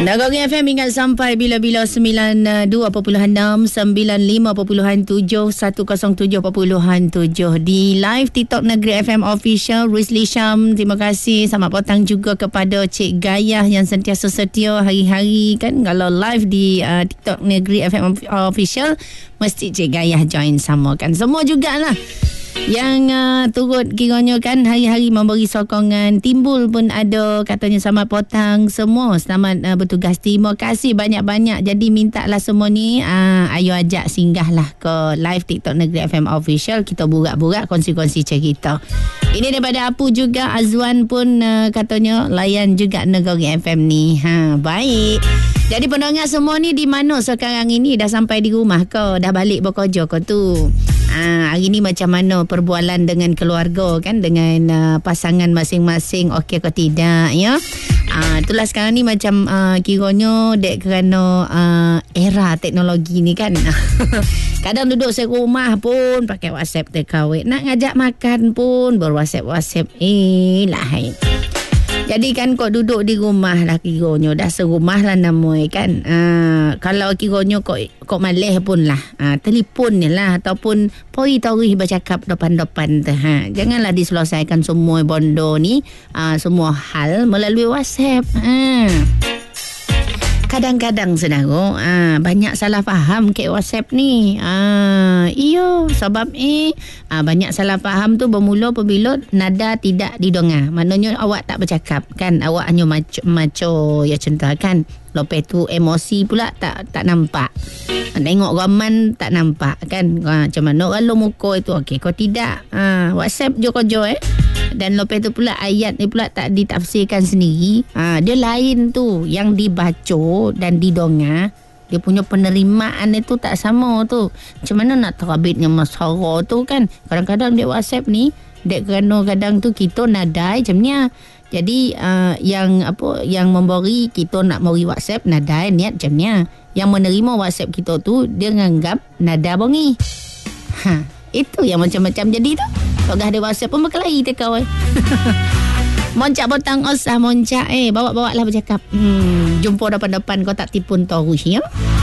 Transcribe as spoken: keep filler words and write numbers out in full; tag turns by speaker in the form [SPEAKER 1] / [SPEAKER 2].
[SPEAKER 1] Nagari F M ingat sampai bila-bila sembilan puluh dua perpuluhan enam, sembilan puluh lima perpuluhan tujuh, seratus tujuh perpuluhan tujuh di live TikTok Negeri F M Official. Rizli Syam, terima kasih. Selamat petang juga kepada Cik Gayah yang sentiasa setia hari-hari kan. Kalau live di uh, TikTok Negeri F M Official, mesti Cik Gayah join sama kan. Semua jugalah yang uh, turut kiranya kan hari-hari memberi sokongan. Timbul pun ada katanya selamat petang semua, selamat uh, bertugas. Terima kasih banyak-banyak. Jadi mintalah semua ni uh, ayo ajak singgahlah ke live TikTok Negeri F M Official. Kita burak-burak, kongsi-kongsi cerita. Ini daripada Apu juga. Azwan pun uh, katanya layan juga Negeri F M ni. Ha, baik. Jadi pendengar semua ni di mana sekarang ini? Dah sampai di rumah ke? Dah balik bekerja ke tu? Ah, hari ni macam mana perbualan dengan keluarga kan, dengan uh, pasangan masing-masing, okey ke tidak ya? Ah, itulah sekarang ni macam uh, kiranya dek kerana uh, era teknologi ni kan. Kadang duduk serumah pun pakai WhatsApp takeaway. Nak ngajak makan pun ber WhatsApp-WhatsApp. Eh lah. Jadi kan kau duduk di rumah lah kiranya. Dah serumah lah namanya kan. Uh, kalau kiranya kau, kau malih pun lah. Uh, telefon ni lah. Ataupun pori-tori bercakap depan-depan tu. Ha. Janganlah diselesaikan semua bondo ni. Uh, semua hal melalui WhatsApp. Ha. Kadang-kadang saudara, ah, banyak salah faham ke WhatsApp ni. Ah, iyo, sebab eh ah, banyak salah faham tu bermula apabila nada tidak didengar. Maknanya awak tak bercakap kan, awak hanya maco ya contoh kan. Lepas tu emosi pula tak tak nampak. Tengok raman tak nampak kan. Ha, macam mana kalau muka itu okey, kau tidak. Ha, WhatsApp je kau jo eh. Dan lepas tu pula ayat ni pula tak ditafsirkan sendiri. Ha, dia lain tu yang dibaca dan didengar. Dia punya penerimaan itu tak sama tu. Macam mana nak terabitnya masalah tu kan. Kadang-kadang dia WhatsApp ni, dek kerana kadang tu kita nadai macam ni. Jadi uh, yang apa yang memberi kita nak memberi WhatsApp nadai niat macam ni. Yang menerima WhatsApp kita tu dia menganggap nada bongi. Ha, itu yang macam-macam jadi tu. Kalau dah ada WhatsApp pun berkelahi tak kau. Moncak botang osah moncak eh bawa-bawa lah bercakap. Hmm, jumpa depan-depan kau tak tipun tahu ya.